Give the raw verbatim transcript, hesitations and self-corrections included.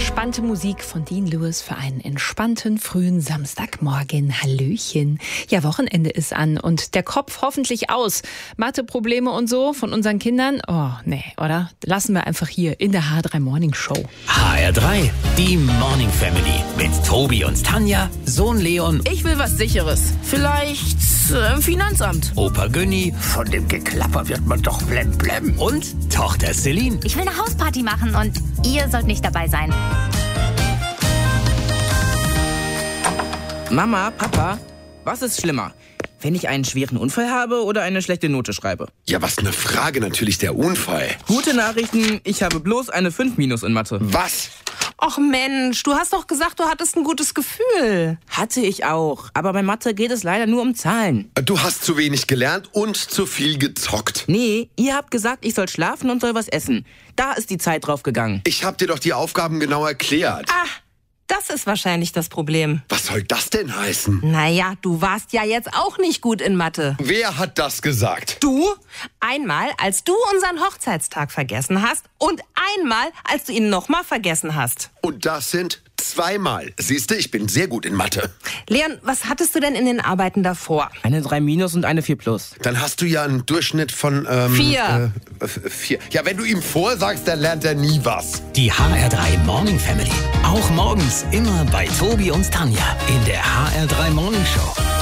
Entspannte Musik von Dean Lewis für einen entspannten frühen Samstagmorgen. Hallöchen. Ja, Wochenende ist an und der Kopf hoffentlich aus. Matheprobleme und so von unseren Kindern? Oh, nee, oder? Lassen wir einfach hier in der H drei Morning Show. H R drei, die Morning Family mit Tobi und Tanja, Sohn Leon. Ich will was Sicheres. Vielleicht äh, im Finanzamt. Opa Günni. Von dem Geklapper wird man doch blemblem. Und Tochter Celine. Ich will eine Hausparty machen und ihr sollt nicht dabei sein. Mama, Papa, was ist schlimmer? Wenn ich einen schweren Unfall habe oder eine schlechte Note schreibe? Ja, was eine Frage, natürlich der Unfall. Gute Nachrichten, ich habe bloß eine fünf minus in Mathe. Was? Och Mensch, du hast doch gesagt, du hattest ein gutes Gefühl. Hatte ich auch, aber bei Mathe geht es leider nur um Zahlen. Du hast zu wenig gelernt und zu viel gezockt. Nee, ihr habt gesagt, ich soll schlafen und soll was essen. Da ist die Zeit drauf gegangen. Ich hab dir doch die Aufgaben genau erklärt. Ah, das ist wahrscheinlich das Problem. Was soll das denn heißen? Naja, du warst ja jetzt auch nicht gut in Mathe. Wer hat das gesagt? Du? Einmal, als du unseren Hochzeitstag vergessen hast und einmal, als du ihn nochmal vergessen hast. Und das sind zweimal. Siehste, ich bin sehr gut in Mathe. Leon, was hattest du denn in den Arbeiten davor? Eine drei minus und eine vier plus. Dann hast du ja einen Durchschnitt von... Ähm, Vier. Äh, vier. Ja, wenn du ihm vorsagst, dann lernt er nie was. Die H R drei Morning Family. Auch morgens immer bei Tobi und Tanja in der H R drei Morning Show.